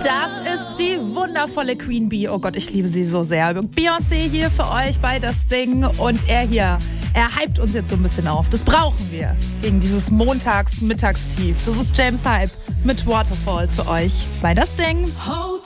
Das ist die wundervolle Queen Bee. Oh Gott, ich liebe sie so sehr. Beyoncé hier für euch bei Das Ding. Und er hypt uns jetzt so ein bisschen auf. Das brauchen wir gegen dieses Montags-Mittagstief. Das ist James Hype mit Waterfalls für euch bei Das Ding.